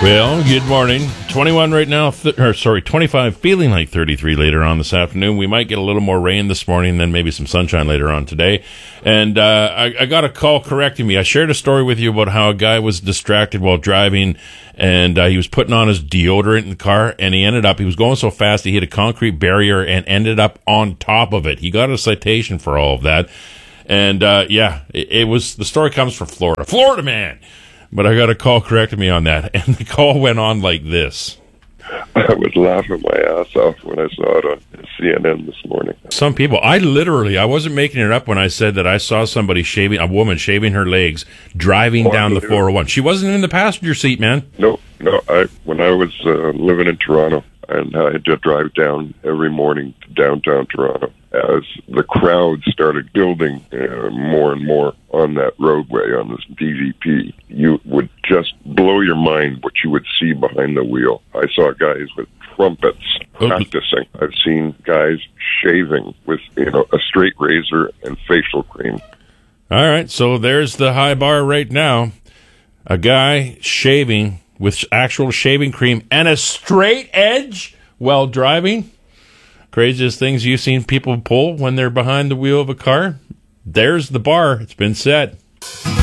Well, good morning. 21 right now, 25, feeling like 33 later on this afternoon. We might get a little more rain this morning, then maybe some sunshine later on today. And I got a call correcting me. I shared a story with you about how a guy was distracted while driving, and he was putting on his deodorant in the car, and he was going so fast he hit a concrete barrier and ended up on top of it. He got a citation for all of that. And the story comes from Florida man. But I got a call correcting me on that, and the call went on like this. I was laughing my ass off when I saw it on CNN this morning. Some people, I wasn't making it up when I said that I saw a woman shaving her legs, driving down the 401. She wasn't in the passenger seat, man. No. When I was living in Toronto, and I had to drive down every morning to downtown Toronto, as the crowd started building more and more on that roadway, on this DVP, you would just blow your mind what you would see behind the wheel. I saw guys with trumpets practicing. I've seen guys shaving with a straight razor and facial cream. All right, so there's the high bar right now. A guy shaving with actual shaving cream and a straight edge while driving. Craziest things you've seen people pull when they're behind the wheel of a car. There's the bar. It's been set.